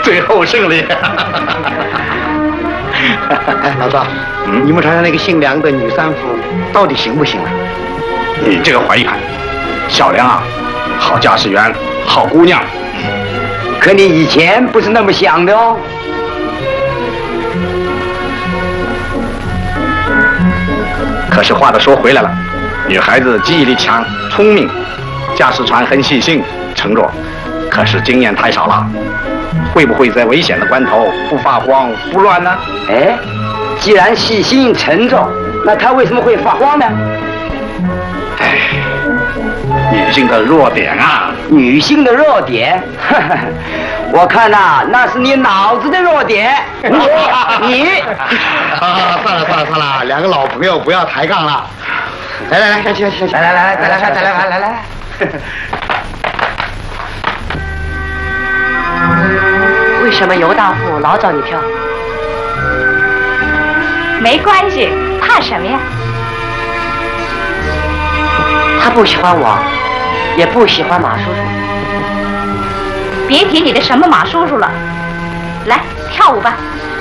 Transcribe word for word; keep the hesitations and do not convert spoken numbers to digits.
最后胜利。 哎，老赵，嗯，你们厂上那个姓梁的女三夫到底行不行啊？ 你这个怀疑盘，小梁啊，好驾驶员，好姑娘。 可你以前不是那么想的哦。 可是话都说回来了，女孩子记忆力强，聪明，驾驶船很细心沉着，可是经验太少了，会不会在危险的关头不发慌不乱呢？ 哎，既然细心沉着，那她为什么会发慌呢？ 哎，女性的弱点啊！ 女性的弱点，呵呵，我看呐、啊，那是你脑子的弱点。你，你啊，算了算了算了，两个老朋友不要抬杠了。来来来，下去下去下去， 来来来来来来来来来来。 为什么尤大富老找你票？ 没关系，怕什么呀？ 他不喜欢我，也不喜欢马叔叔。 别提你的什么马叔叔了，来跳舞吧。